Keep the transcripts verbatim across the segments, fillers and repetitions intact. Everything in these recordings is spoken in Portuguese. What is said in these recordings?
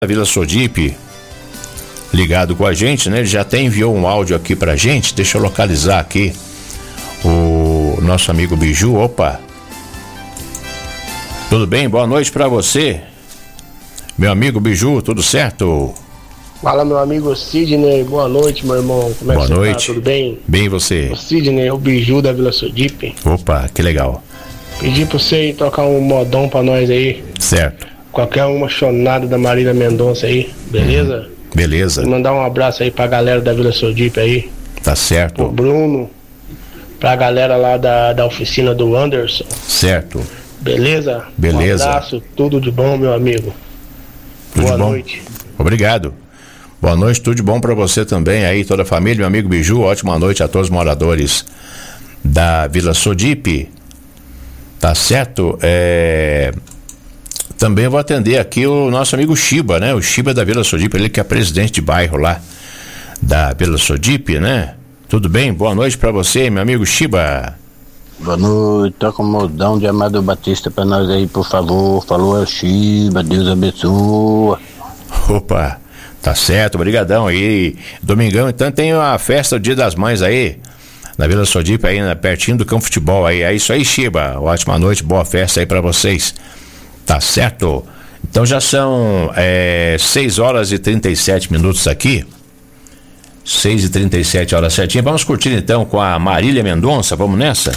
da Vila Sodipe ligado com a gente, né? Ele já até enviou um áudio aqui pra gente. Deixa eu localizar aqui o nosso amigo Biju. Opa, tudo bem? Boa noite pra você, meu amigo Biju, tudo certo? Fala, meu amigo Sidney, boa noite, meu irmão. Como é boa que você noite. tá? Tudo bem? Bem, e você? O Sidney, o Biju da Vila Sodipe. Opa, que legal. Pedi pra você ir tocar um modão pra nós aí. Certo. Qualquer uma chonada da Marília Mendonça aí, beleza? Uhum. Beleza. E mandar um abraço aí pra galera da Vila Sodipe aí. Tá certo. Pro Bruno, pra galera lá da, da oficina do Anderson. Certo. Beleza? Beleza. Um abraço, tudo de bom, meu amigo. Tudo Boa de bom? noite. Obrigado. Boa noite, tudo de bom pra você também aí, toda a família, meu amigo Biju. Ótima noite a todos os moradores da Vila Sodipe. Tá certo? É... Também vou atender aqui o nosso amigo Shiba, né? O Shiba da Vila Sodipe, ele que é presidente de bairro lá da Vila Sodipe, né? Tudo bem? Boa noite pra você, meu amigo Shiba. Boa noite, toca um modão de Amado Batista pra nós aí, por favor. Falou, é o Shiba, Deus abençoa. Opa, tá certo, brigadão aí. Domingão, então, tem a festa do Dia das Mães aí, na Vila Sodipe, aí, né, pertinho do campo de futebol aí. É isso aí, Shiba. Ótima noite, boa festa aí pra vocês. Tá certo? Então já são é, seis horas e trinta e sete minutos aqui. seis e trinta e sete horas certinho. Vamos curtir então com a Marília Mendonça. Vamos nessa?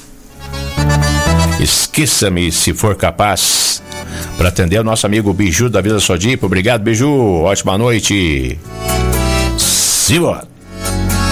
Esqueça-me se for capaz. Para atender o nosso amigo Biju da Vila Sodipe. Obrigado, Biju. Ótima noite. Simbora.